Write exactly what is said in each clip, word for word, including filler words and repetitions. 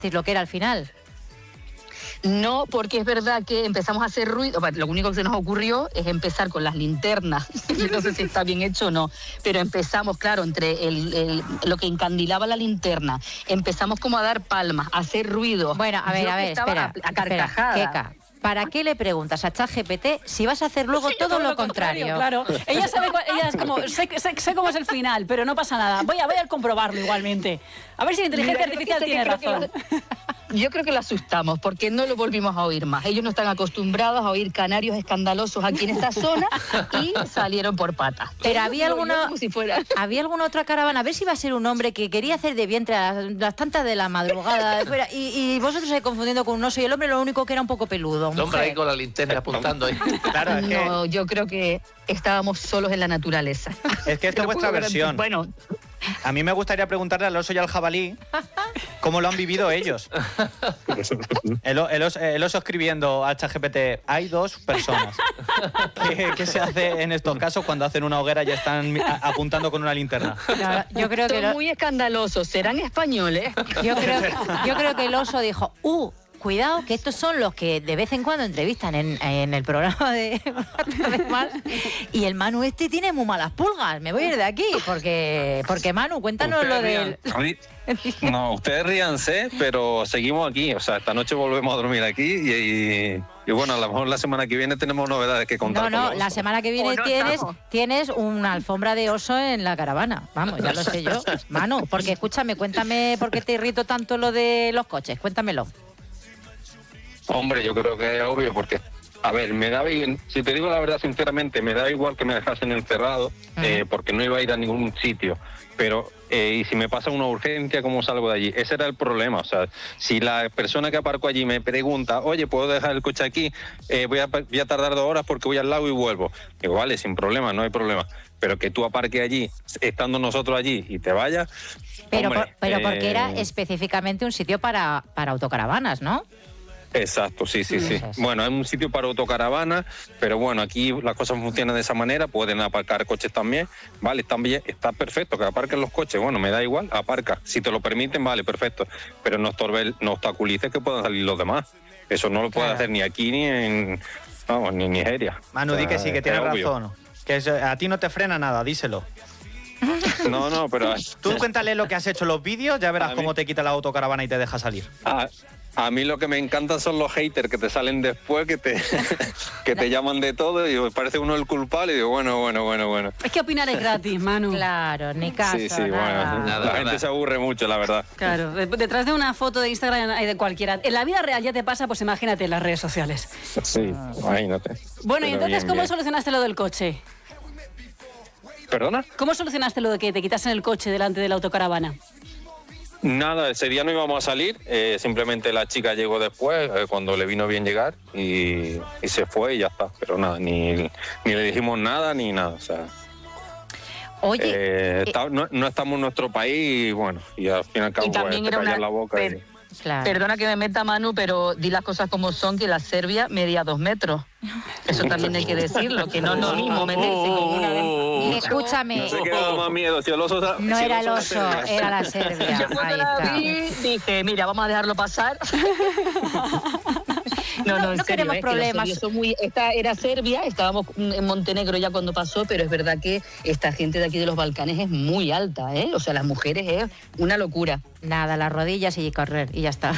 lo que era al final. No, porque es verdad que empezamos a hacer ruido. Lo único que se nos ocurrió es empezar con las linternas. Yo no sé si está bien hecho o no, pero empezamos, claro, entre el, el, lo que encandilaba la linterna, empezamos como a dar palmas, a hacer ruido. Bueno, a ver, Yo a ver, espera, a, a carcajadas. Espera, ¿para qué le preguntas a ChatGPT si vas a hacer luego Sí, todo, todo lo, lo contrario? contrario? Claro, ella sabe, ella es como, sé, sé, sé cómo es el final, pero no pasa nada. Voy a, voy a comprobarlo igualmente. A ver si la inteligencia Mira, artificial que tiene creo que razón. Lo, yo creo que lo asustamos porque no lo volvimos a oír más. Ellos no están acostumbrados a oír canarios escandalosos aquí en esta zona y salieron por patas. Pero había alguna, como si fuera... había alguna otra caravana, a ver si iba a ser un hombre que quería hacer de vientre a las, las tantas de la madrugada de fuera, y, y vosotros se confundiendo con un oso y el hombre lo único que era un poco peludo. El hombre ahí con la linterna apuntando ahí. Claro, es que, No, yo creo que estábamos solos en la naturaleza. es que esta es vuestra versión. Bueno, A mí me gustaría preguntarle al oso y al jabalí cómo lo han vivido ellos. El, o- el oso, el oso escribiendo a ChatGPT, hay dos personas. ¿Qué, qué se hace en estos casos cuando hacen una hoguera y están a- apuntando con una linterna? Claro, yo creo que son lo- muy escandalosos. ¿Serán españoles? yo creo, yo creo que el oso dijo, uh, cuidado, que estos son los que de vez en cuando entrevistan en, en el programa de Mar, y el Manu este tiene muy malas pulgas. Me voy a ir de aquí, porque, porque Manu, cuéntanos lo del... rían- No, ustedes ríanse, pero seguimos aquí. O sea, esta noche volvemos a dormir aquí y, y, y bueno, a lo mejor la semana que viene tenemos novedades que contar. No, con no, los la osos. semana que viene O no tienes, estamos. tienes una alfombra de oso en la caravana. Vamos, ya lo sé yo. Manu, porque escúchame, cuéntame por qué te irrito tanto lo de los coches. Cuéntamelo. Hombre, yo creo que es obvio porque, a ver, me da bien, si te digo la verdad sinceramente, me da igual que me dejasen encerrado, eh, porque no iba a ir a ningún sitio. Pero, eh, y si me pasa una urgencia, ¿cómo salgo de allí? Ese era el problema. O sea, si la persona que aparco allí me pregunta, oye, ¿puedo dejar el coche aquí? Eh, voy, a, voy a tardar dos horas porque voy al lago y vuelvo. Digo, vale, sin problema, no hay problema. Pero que tú aparques allí, estando nosotros allí y te vayas... Pero, hombre, por- pero porque eh, era específicamente un sitio para, para autocaravanas, ¿no? Exacto, sí, sí, sí. Sí, sí. Bueno, es un sitio para autocaravana, pero bueno, aquí las cosas funcionan de esa manera, pueden aparcar coches también, vale, está, bien, está perfecto que aparquen los coches, bueno, me da igual, aparca, si te lo permiten, vale, perfecto, pero no estorbe, no obstaculices que puedan salir los demás, eso no lo puede Claro. hacer ni aquí ni en, vamos, ni en Nigeria. Manu, O sea, di que sí, que es tienes obvio. razón. Que es- a ti no te frena nada, díselo. No, no, pero... Tú cuéntale lo que has hecho en los vídeos, ya verás A mí- cómo te quita la autocaravana y te deja salir. A, a mí lo que me encanta son los haters que te salen después, que te, que te llaman de todo y parece uno el culpable y digo, bueno, bueno, bueno, bueno. Es que opinar es gratis, Manu. Claro, ni caso, Sí, sí, nada. bueno, Nada, la nada. gente se aburre mucho, la verdad. Claro, de- detrás de una foto de Instagram hay de cualquiera. En la vida real ya te pasa, pues imagínate en las redes sociales. Sí, imagínate. Bueno, y Pero entonces, bien, ¿cómo bien. solucionaste lo del coche? ¿Perdona? ¿Cómo solucionaste lo de que te quitasen el coche delante de la autocaravana? Nada, ese día no íbamos a salir, eh, simplemente la chica llegó después, eh, cuando le vino bien llegar, y, y se fue y ya está. Pero nada, ni, ni le dijimos nada ni nada. O sea, Oye, eh, eh, está- no, no estamos en nuestro país y bueno, y al fin y al cabo Y también pues, te era callas una- la boca. per- y- claro. Perdona que me meta, Manu, pero di las cosas como son, que la Serbia medía dos metros. Eso también hay que decirlo, que no es lo mismo meterse con una... Y escúchame, No sé qué da más miedo, si el oso... no si era el la oso, Serbia. era la Serbia. Yo cuando Ahí la está. vi dije, mira, vamos a dejarlo pasar. No, No, no, en no serio, queremos es que los problemas. serbios son muy, esta era Serbia, estábamos en Montenegro ya cuando pasó, pero es verdad que esta gente de aquí de los Balcanes es muy alta, ¿eh? O sea, las mujeres es una locura. Nada, las rodillas y correr, y ya está.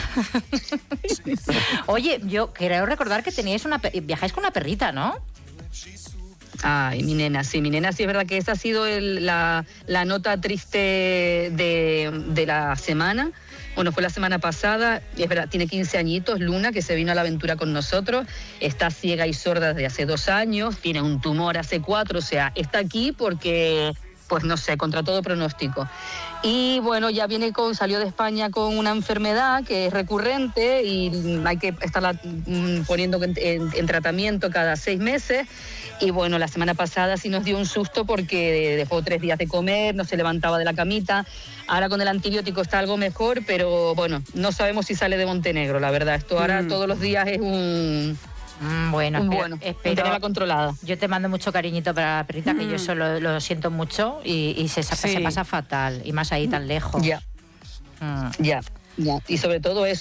Oye, yo creo recordar que teníais una... pe- viajáis con una perrita, ¿no? Ay, mi nena, sí, mi nena, sí, es verdad que esa ha sido el- la, la nota triste de, de la semana. Bueno, fue la semana pasada, y es verdad, tiene quince añitos, Luna, que se vino a la aventura con nosotros, está ciega y sorda desde hace dos años, tiene un tumor hace cuatro, o sea, está aquí porque, pues no sé, contra todo pronóstico. Y bueno, ya viene con, salió de España con una enfermedad que es recurrente y hay que estarla mm, poniendo en, en- en tratamiento cada seis meses. Y bueno, la semana pasada sí nos dio un susto porque dejó tres días de comer, no se levantaba de la camita. Ahora con el antibiótico está algo mejor, pero bueno, no sabemos si sale de Montenegro, la verdad. Esto ahora Mm. todos los días es un, Mm, bueno, un espero- bueno, espero- tenerla controlada. Yo te mando mucho cariñito para la perrita, que yo eso lo, lo siento mucho y, y se, sa- Sí. se pasa fatal, y más ahí tan lejos. Ya, Mm. ya, ya. Y sobre todo eso.